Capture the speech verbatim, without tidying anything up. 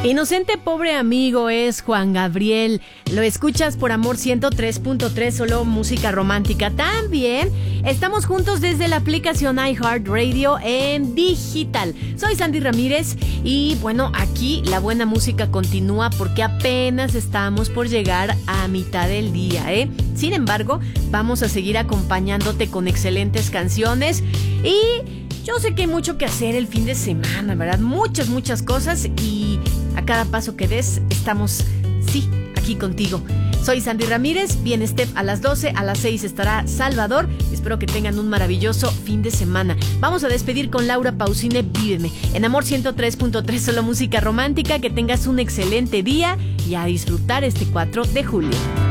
Inocente pobre amigo es Juan Gabriel. Lo escuchas por Amor ciento tres punto tres, solo música romántica. También estamos juntos desde la aplicación iHeartRadio en digital. Soy Sandy Ramírez y bueno, aquí la buena música continúa porque apenas estamos por llegar a mitad del día, ¿eh? Sin embargo, vamos a seguir acompañándote con excelentes canciones y yo sé que hay mucho que hacer el fin de semana, ¿verdad? Muchas, muchas cosas y a cada paso que des estamos, sí, aquí contigo. Soy Sandy Ramírez, viene Steph a las doce, a las seis estará Salvador. Espero que tengan un maravilloso fin de semana. Vamos a despedir con Laura Pausini, Víveme. En Amor ciento tres punto tres, solo música romántica. Que tengas un excelente día y a disfrutar este cuatro de julio.